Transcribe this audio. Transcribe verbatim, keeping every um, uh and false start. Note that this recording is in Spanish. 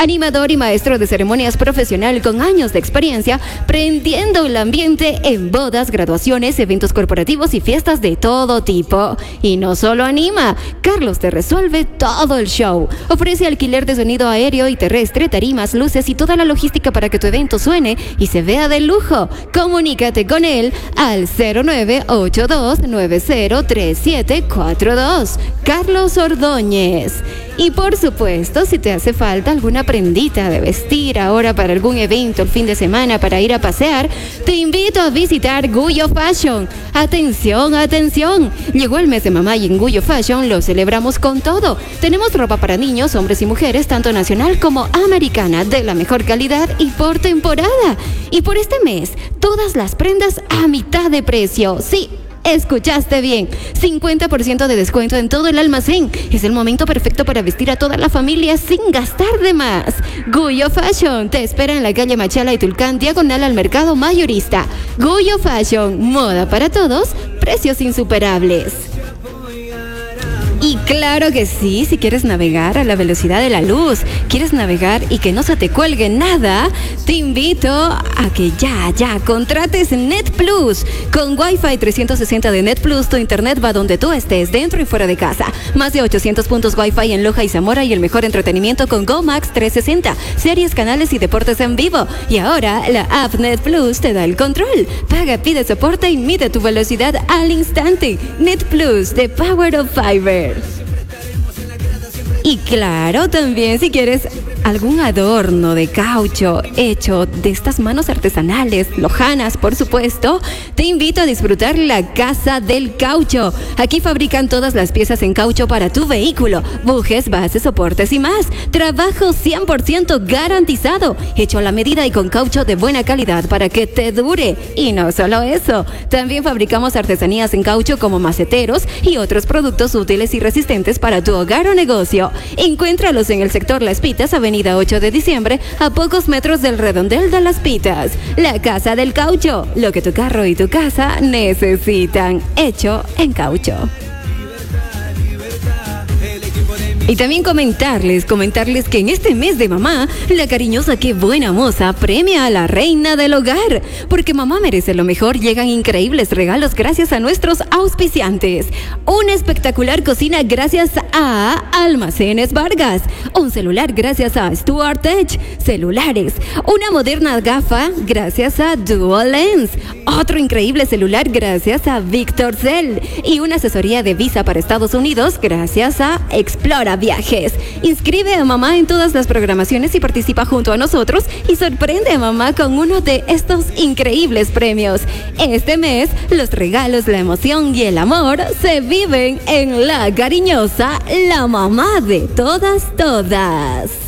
animador y maestro de ceremonias profesional con años de experiencia, prendiendo el ambiente en bodas, graduaciones, eventos corporativos y fiestas de todo tipo. Y no solo anima, Carlos te resuelve todo el show. Ofrece alquiler de sonido aéreo y terrestre, tarimas, luces y toda la logística para que tu evento suene y se vea de lujo. Comunícate con él al cero nueve ocho dos nueve cero tres siete cuatro dos. Carlos Ordóñez. Y por supuesto, si te hace falta alguna prendita de vestir ahora para algún evento el fin de semana para ir a pasear, te invito a visitar Guyo Fashion. Atención, atención. Llegó el mes de mamá y en Guyo Fashion lo celebramos con todo. Tenemos ropa para niños, hombres y mujeres, tanto nacional como americana, de la mejor calidad y por temporada. Y por este mes, todas las prendas a mitad de precio. Sí, escuchaste bien, cincuenta por ciento de descuento en todo el almacén. Es el momento perfecto para vestir a toda la familia sin gastar de más. Guyo Fashion te espera en la calle Machala y Tulcán, diagonal al mercado mayorista. Guyo Fashion, moda para todos, precios insuperables. Y claro que sí, si quieres navegar a la velocidad de la luz, quieres navegar y que no se te cuelgue nada, te invito a que ya, ya contrates Net Plus. Con Wi-Fi trescientos sesenta de Net Plus, tu internet va donde tú estés, dentro y fuera de casa. Más de ochocientos puntos Wi-Fi en Loja y Zamora y el mejor entretenimiento con GoMax trescientos sesenta, series, canales y deportes en vivo. Y ahora, la app Net Plus te da el control. Paga, pide soporte y mide tu velocidad al instante. Net Plus, the power of fiber. Y claro, también si quieres algún adorno de caucho hecho de estas manos artesanales, lojanas, por supuesto, te invito a disfrutar la Casa del Caucho. Aquí fabrican todas las piezas en caucho para tu vehículo, bujes, bases, soportes y más. Trabajo cien por ciento garantizado, hecho a la medida y con caucho de buena calidad para que te dure. Y no solo eso, también fabricamos artesanías en caucho como maceteros y otros productos útiles y resistentes para tu hogar o negocio. Encuéntralos en el sector Las Pitas, avenida ocho de diciembre, a pocos metros del redondel de Las Pitas. La Casa del Caucho, lo que tu carro y tu casa necesitan, hecho en caucho. Y también comentarles, comentarles que en este mes de mamá, la cariñosa Qué Buena Moza premia a la reina del hogar. Porque mamá merece lo mejor, llegan increíbles regalos gracias a nuestros auspiciantes. Una espectacular cocina gracias a Almacenes Vargas. Un celular gracias a Stuart Edge Celulares. Una moderna gafa gracias a DualLens. Otro increíble celular gracias a Victor Cell. Y una asesoría de visa para Estados Unidos gracias a Explora Viajes. Inscribe a mamá en todas las programaciones y participa junto a nosotros y sorprende a mamá con uno de estos increíbles premios. Este mes, los regalos, la emoción y el amor se viven en la cariñosa, la mamá de todas, todas.